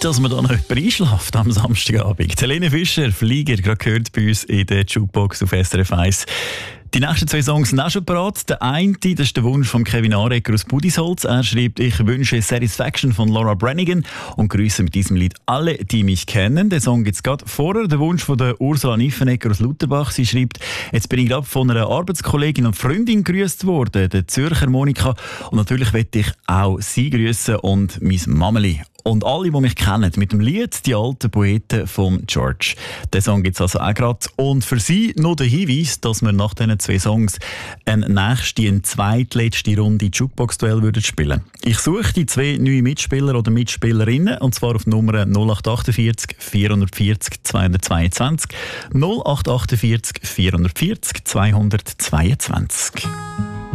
dass man da noch jemand einschläft am Samstagabend. Helene Fischer, Flieger, gerade gehört bei uns in der Jukebox auf SRF 1. Die nächsten 2 Songs sind auch schon parat. Der eine, das ist der Wunsch von Kevin Arecker aus Budisholz. Er schreibt, ich wünsche Satisfaction von Laura Branigan und grüße mit diesem Lied alle, die mich kennen. Den Song gibt es gerade vorher. Der Wunsch von der Ursula Niffenegger aus Lutherbach. Sie schreibt, jetzt bin ich gerade von einer Arbeitskollegin und Freundin gegrüßt worden, der Zürcher Monika. Und natürlich möchte ich auch sie grüßen und mein Mameli. Und alle, die mich kennen, mit dem Lied «Die alten Poeten» von George. Den Song gibt es also auch gerade. Und für Sie noch der Hinweis, dass wir nach diesen 2 Songs eine zweitletzte Runde Jukebox-Duell spielen. Ich suche die 2 neue Mitspieler oder Mitspielerinnen, und zwar auf Nummer 0848 440 222, 0848 440 222.